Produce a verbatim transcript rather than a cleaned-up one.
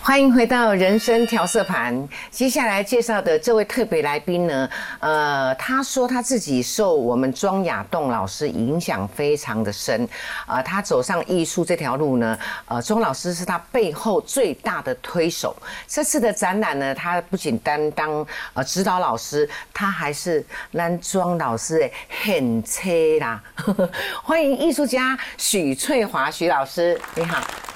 欢迎回到人生调色盘。接下来介绍的这位特别来宾呢，呃，他说他自己受我们庄雅栋老师影响非常的深，呃，他走上艺术这条路呢，呃，庄老师是他背后最大的推手。这次的展览呢，他不仅担当呃指导老师，他还是咱庄老师的很车啦。欢迎艺术家许翠华许老师，你好。